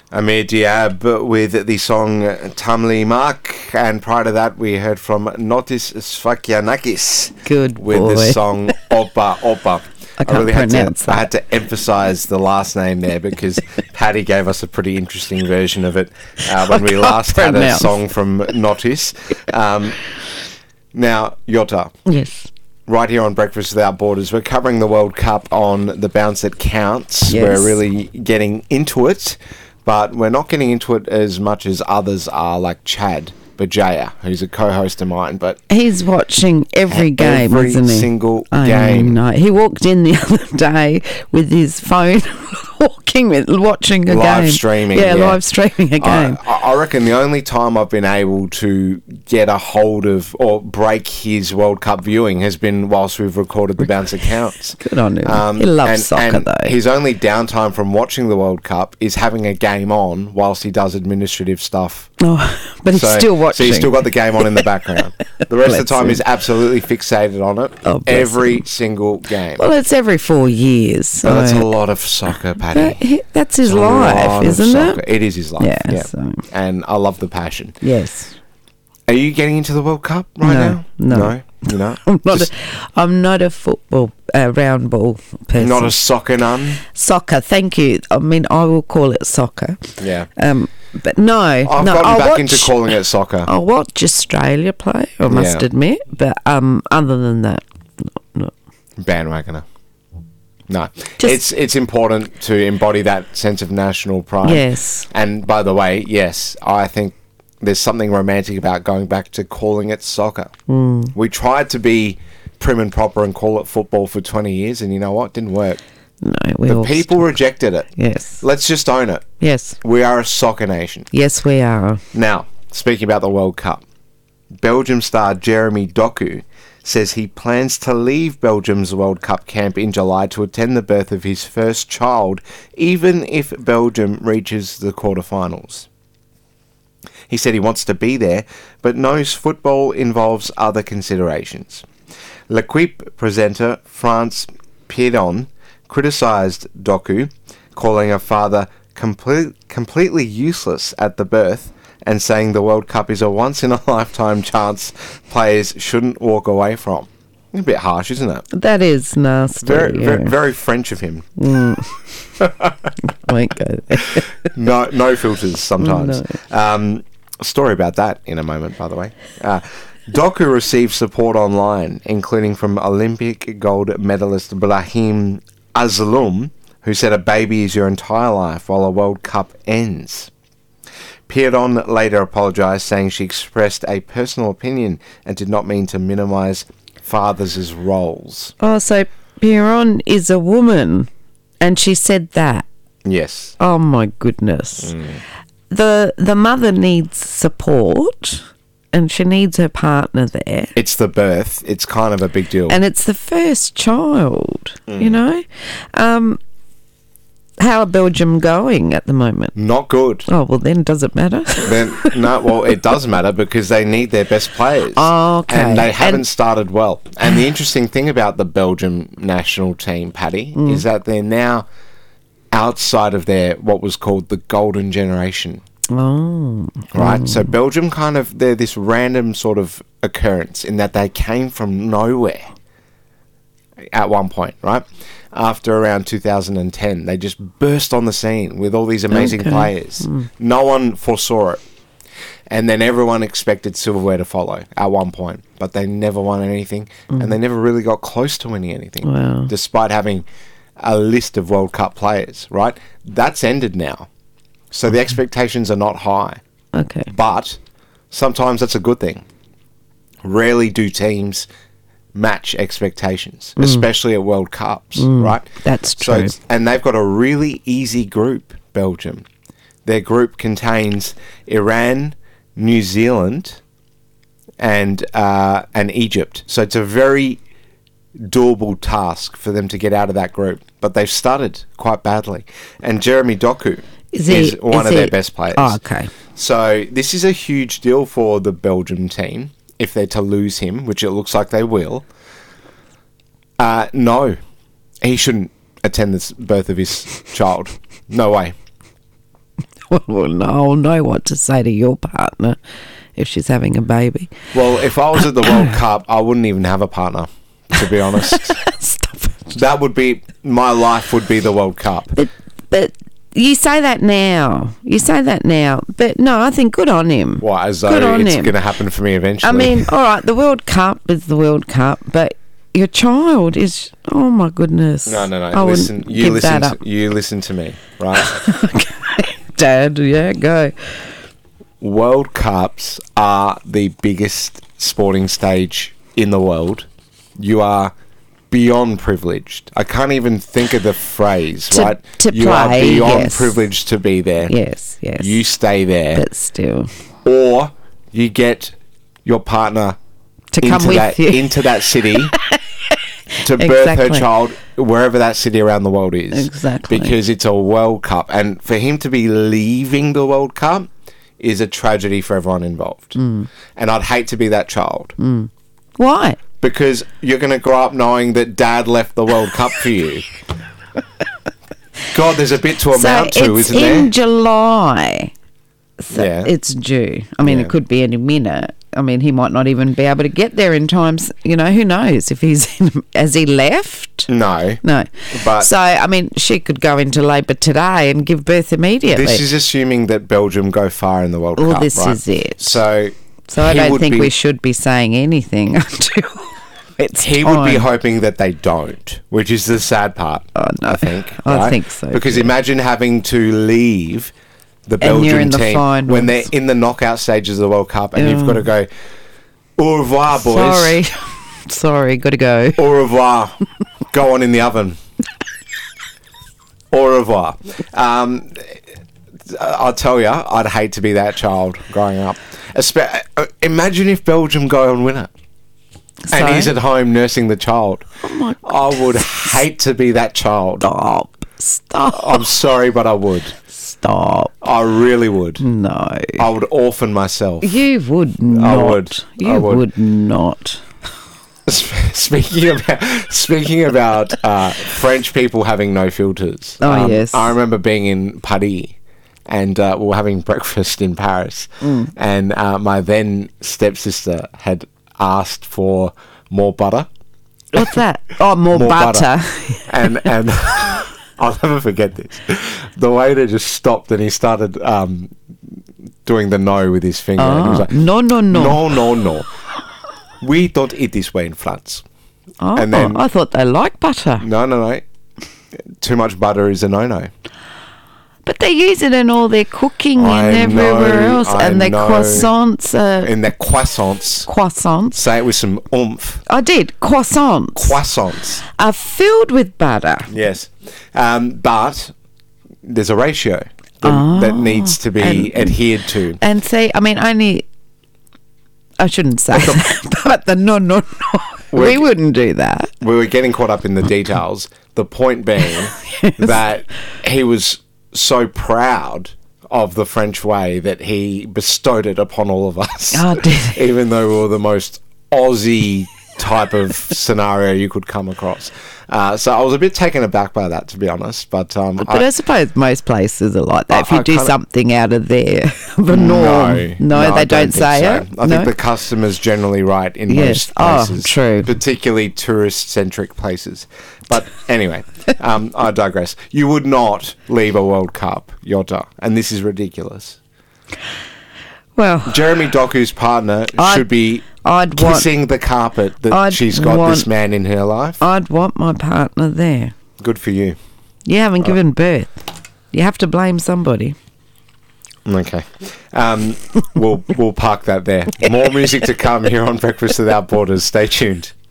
Amir Diab with the song Tamli Mark, and prior to that we heard from Notis Sfakianakis Good with boy. the song Opa Opa. I can't pronounce I had to emphasise the last name there because Paddy gave us a pretty interesting version of it when we last had a song from Notis. Now, Jota. Yes. Right here on Breakfast Without Borders, we're covering the World Cup on The Bounce That Counts. Yes. We're really getting into it, but we're not getting into it as much as others are, like Chad Bajaya, who's a co-host of mine. But he's watching every game, isn't he? Every single game. No, he walked in the other day with his phone, watching a game. Live streaming. Yeah, live streaming a game. I reckon the only time I've been able to get a hold of or break his World Cup viewing has been whilst we've recorded The Bounce That Counts. Good on him. He loves soccer, though. His only downtime from watching the World Cup is having a game on whilst he does administrative stuff. Oh, but he's still watching. So he's still got the game on in the background. The rest of the time he's absolutely fixated on it. Oh, every single game. Well, it's every 4 years. So Well, that's a lot of soccer, Paddy. that's his life, isn't it? It is his life. Yeah. So. And I love the passion. Yes. Are you getting into the World Cup right now? No. You know? I'm not a football, round ball person. Not a soccer nun? Soccer, thank you. I mean, I will call it soccer. Yeah. But no. I've gotten back into calling it soccer. I'll watch Australia play, I must admit. But other than that, no. Bandwagoner. No. It's important to embody that sense of national pride. Yes. And by the way, yes, I think there's something romantic about going back to calling it soccer. We tried to be prim and proper and call it football for 20 years, and you know what? Didn't work. No, the people rejected it. Yes. Let's just own it. Yes. We are a soccer nation. Yes, we are. Now, speaking about the World Cup, Belgium star Jeremy Doku says he plans to leave Belgium's World Cup camp in July to attend the birth of his first child, even if Belgium reaches the quarterfinals. He said he wants to be there, but knows football involves other considerations. L'Equipe presenter France Piedon criticised Doku, calling her father completely useless at the birth and saying the World Cup is a once-in-a-lifetime chance players shouldn't walk away from. A bit harsh, isn't it? That is nasty. Very French of him. I won't go there. No filters sometimes. No. Story about that in a moment, by the way. Doku received support online, including from Olympic gold medalist Brahim Asloum, who said a baby is your entire life while a World Cup ends. Piedon later apologised, saying she expressed a personal opinion and did not mean to minimise fathers' roles. Oh, so Piedon is a woman, and she said that? Yes. Oh, my goodness. The mother needs support, and she needs her partner there. It's the birth. It's kind of a big deal. And it's the first child, you know? How are Belgium going at the moment? Not good. Oh, well, then does it matter? It does matter because they need their best players. Oh, okay. And they haven't started well. And the interesting thing about the Belgium national team, Paddy, is that they're now outside of their what was called the golden generation. Oh. Right? So Belgium they're this random sort of occurrence in that they came from nowhere at one point, right? After around 2010, they just burst on the scene with all these amazing players. No one foresaw it. And then everyone expected silverware to follow at one point, but they never won anything, and they never really got close to winning anything, Wow. despite having a list of World Cup players, right? That's ended now. So the expectations are not high. Okay. But sometimes that's a good thing. Rarely do teams match expectations, especially at World Cups, right? That's true. And they've got a really easy group, Belgium. Their group contains Iran, New Zealand, and Egypt. So it's a very doable task for them to get out of that group. But they've started quite badly. And Jeremy Doku is one of their best players. Oh, okay. So this is a huge deal for the Belgium team if they're to lose him, which it looks like they will. No, he shouldn't attend the birth of his child. No way. Well, no, I'll know what to say to your partner if she's having a baby. Well, if I was at the World Cup, I wouldn't even have a partner, to be honest. Stop it. That would be, my life would be the World Cup. But you say that now. But no, I think good on him. What, as Good though on it's him. going to happen for me eventually? I mean, all right, the World Cup is the World Cup, but your child is, oh my goodness. No. I wouldn't give that up. You listen to me, right? Okay, Dad, yeah, go. World Cups are the biggest sporting stage in the world. You are beyond privileged. I can't even think of the phrase, right? To you are play, beyond yes. privileged to be there. Yes. You stay there. But still. Or you get your partner To come with you. into that city to birth her Exactly. child wherever that city around the world is. Exactly. Because it's a World Cup. And for him to be leaving the World Cup is a tragedy for everyone involved. And I'd hate to be that child. Why? Because you're going to grow up knowing that Dad left the World Cup for you. God, there's a bit to amount to, it's isn't there? in July. So Yeah. it's due. I mean, Yeah. it could be any minute. I mean, he might not even be able to get there in time. You know, who knows if he's has he left? No. No. But- so I mean, she could go into labour today and give birth immediately. This is assuming that Belgium go far in the World Well, Cup, this right? is it. So I he don't would think be- we should be saying anything until it's He time. would be hoping that they don't, which is the sad part. Oh, no. I think. I right? think so, Because too. imagine having to leave the And you're Belgian in the team finals. when they're in the knockout stages of the World Cup, and you've got to go, au revoir, boys. Sorry, got to go. Au revoir. Go on in the oven. Au revoir. I'll tell you, I'd hate to be that child growing up. Imagine if Belgium go and win it. And So? he's at home nursing the child. Oh my I would hate to be that child. Stop. I'm sorry, but I would. Stop. I really would. No. I would orphan myself. You would not. would. You I would. would not. Speaking about French people having no filters. Oh, yes. I remember being in Paris, and we were having breakfast in Paris, and my then stepsister had asked for more butter. What's that? Oh, more butter. and I'll never forget this. The waiter just stopped and he started doing the no with his finger. And he was like, No. no. We don't eat this way in France. Oh, And then- I thought they like butter. No. Too much butter is a no-no. But they use it in all their cooking I and everywhere know, else. I And their know. croissants. In their croissants. Croissants. Say it with some oomph. I did. Croissants Croissants. are filled with butter. Yes. But there's a ratio that needs to be adhered to. And see, I mean, I shouldn't say that, but no. We wouldn't do that. We were getting caught up in the details. The point being that he was so proud of the French way that he bestowed it upon all of us. Oh, did he? Even though we were the most Aussie type of scenario you could come across. So I was a bit taken aback by that, to be honest. But I suppose most places are like that. If you I do kinda- something out of the norm, no, I they don't say think it. so. I No? think the customer's generally right in Yes. most Oh, places. true. Particularly tourist-centric places. But anyway, I digress. You would not leave a World Cup, Yotta, and this is ridiculous. Well, Jeremy Doku's partner should be I'd want- kissing the carpet that I'd she's got want- this man in her life. I'd want my partner there. Good for you. You haven't given birth. You have to blame somebody. Okay. We'll park that there. More music to come here on Breakfast Without Borders. Stay tuned.